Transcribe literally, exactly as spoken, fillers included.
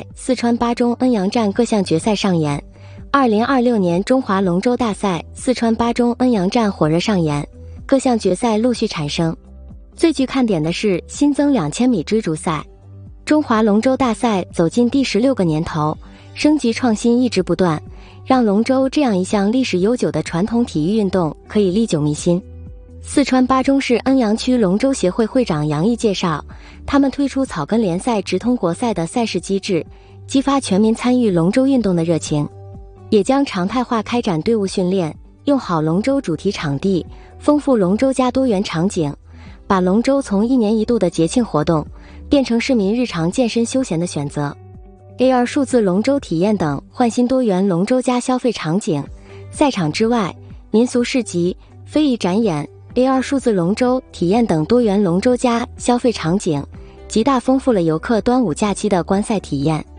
赛、四川巴中恩阳站各项决赛上演。二零二六年中华龙舟大赛四川巴中恩阳站火热上演，各项决赛陆续产生。最具看点的是新增两千米追逐赛。中华龙舟大赛走进第十六个年头，升级创新一直不断，让龙舟这样一项历史悠久的传统体育运动可以历久弥新。四川巴中市恩阳区龙舟协会会长杨毅介绍，他们推出草根联赛直通国赛的赛事机制，激发全民参与龙舟运动的热情，也将常态化开展队伍训练，用好龙舟主题场地，丰富龙舟加多元场景，把龙舟从一年一度的节庆活动变成市民日常健身休闲的选择。 A R 数字龙舟体验等焕新多元龙舟加消费场景，赛场之外，民俗市集、非遗展演、A R 数字龙舟体验等多元龙舟加消费场景，极大丰富了游客端午假期的观赛体验。